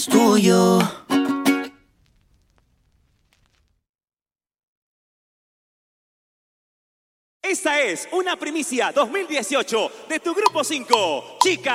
tuyo. Esta es una primicia 2018 de tu Grupo 5, Chica.